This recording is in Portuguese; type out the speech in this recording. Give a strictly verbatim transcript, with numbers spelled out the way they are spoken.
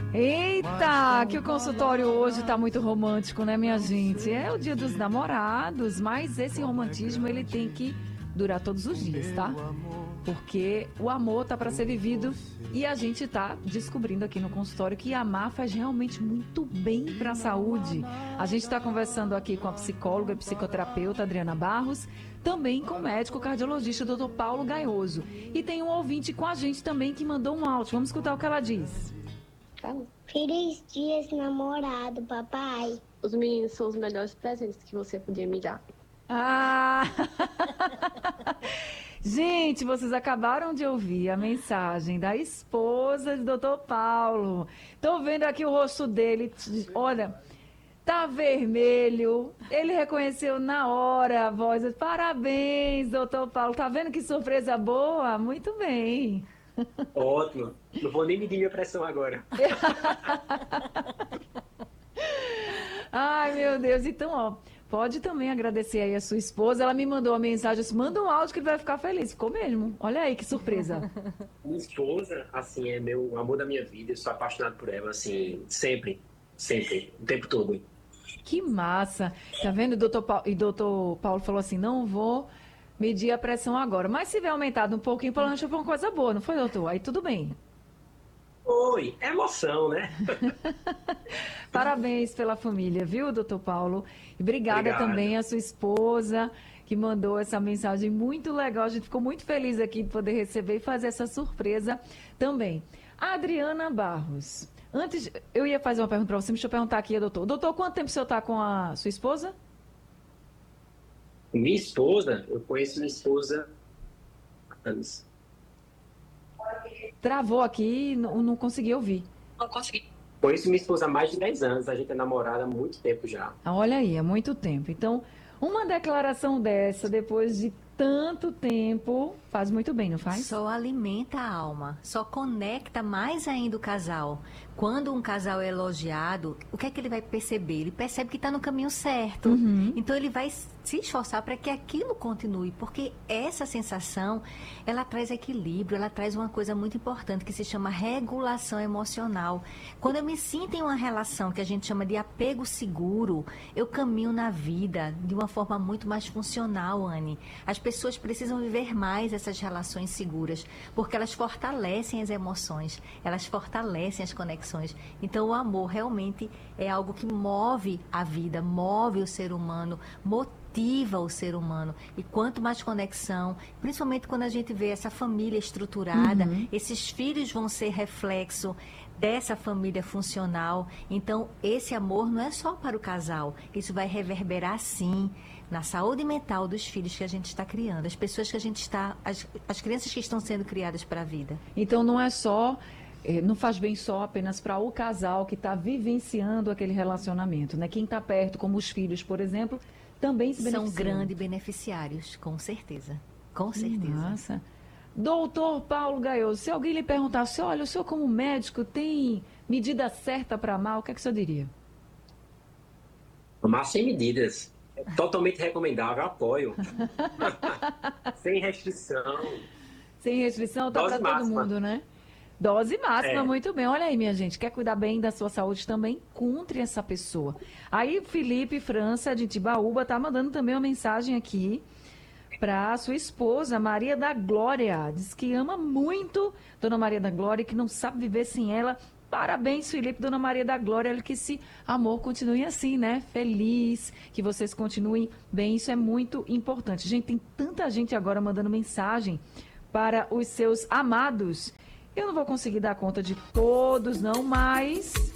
Eita, que o consultório hoje tá muito romântico, né, minha gente? É o dia dos namorados, mas esse romantismo ele tem que durar todos os dias, tá? Porque o amor tá para ser vivido e a gente tá descobrindo aqui no consultório que amar faz realmente muito bem para a saúde. A gente está conversando aqui com a psicóloga e psicoterapeuta Adriana Barros, também com o médico cardiologista doutor Paulo Gaioso. E tem um ouvinte com a gente também que mandou um áudio. Vamos escutar o que ela diz. Feliz dia, namorado, papai. Os meninos são os melhores presentes que você podia me dar. Ah! Gente, vocês acabaram de ouvir a mensagem da esposa do doutor Paulo. Tô vendo aqui o rosto dele. Olha, tá vermelho. Ele reconheceu na hora a voz. Parabéns, doutor Paulo. Tá vendo que surpresa boa? Muito bem. Ótimo. Não vou nem medir minha pressão agora. Ai, meu Deus. Então, ó, pode também agradecer aí a sua esposa. Ela me mandou uma mensagem, disse, manda um áudio que ele vai ficar feliz. Ficou mesmo. Olha aí que surpresa. Minha esposa, assim, é meu amor da minha vida. Eu sou apaixonado por ela, assim, sempre, sempre, o tempo todo. Que massa. Tá vendo? O doutor Paulo, e doutor Paulo falou assim, não vou medir a pressão agora. Mas se tiver aumentado um pouquinho, pelo menos foi uma coisa boa, não foi, doutor? Aí tudo bem. Oi, é emoção, né? Parabéns pela família, viu, doutor Paulo? E obrigada Obrigado. também à sua esposa, que mandou essa mensagem muito legal. A gente ficou muito feliz aqui de poder receber e fazer essa surpresa também. A Adriana Barros. Antes, eu ia fazer uma pergunta para você, deixa eu perguntar aqui, doutor. Doutor, quanto tempo o senhor está com a sua esposa? Minha esposa, eu conheço minha esposa há anos. Travou aqui e não, não consegui ouvir. Não consegui. Conheço minha esposa há mais de dez anos, a gente é namorada há muito tempo já. Ah, olha aí, há muito tempo. Então, uma declaração dessa, depois de tanto tempo, faz muito bem, não faz? Só alimenta a alma, só conecta mais ainda o casal. Quando um casal é elogiado, o que é que ele vai perceber? Ele percebe que está no caminho certo. Uhum. Então ele vai se esforçar para que aquilo continue, porque essa sensação, ela traz equilíbrio, ela traz uma coisa muito importante que se chama regulação emocional. Quando eu me sinto em uma relação que a gente chama de apego seguro, eu caminho na vida de uma forma muito mais funcional, Anne. As pessoas precisam viver mais essas relações seguras, porque elas fortalecem as emoções, elas fortalecem as conexões. Então o amor realmente é algo que move a vida, move o ser humano, motiva o ser humano. E quanto mais conexão, principalmente quando a gente vê essa família estruturada, uhum. esses filhos vão ser reflexo dessa família funcional. Então esse amor não é só para o casal, isso vai reverberar sim na saúde mental dos filhos que a gente está criando, as pessoas que a gente está, as, as crianças que estão sendo criadas para a vida. Então não é só, não faz bem só apenas para o casal que está vivenciando aquele relacionamento, né? Quem está perto, como os filhos, por exemplo, também se beneficiam. São grandes beneficiários, com certeza, com certeza. Nossa. Doutor Paulo Gaioso, se alguém lhe perguntasse, olha, o senhor como médico tem medida certa para amar, o que é que o senhor diria? Amar sem medidas. Totalmente recomendável, apoio. Sem restrição. Sem restrição, tá para todo mundo, né? Dose máxima, é. Muito bem. Olha aí, minha gente, quer cuidar bem da sua saúde também? Encontre essa pessoa. Aí, Felipe França, de Tibaúba, tá mandando também uma mensagem aqui para sua esposa, Maria da Glória. Diz que ama muito Dona Maria da Glória e que não sabe viver sem ela. Parabéns, Felipe, Dona Maria da Glória, que esse amor continue assim, né? Feliz, que vocês continuem bem, isso é muito importante. Gente, tem tanta gente agora mandando mensagem para os seus amados. Eu não vou conseguir dar conta de todos, não, mas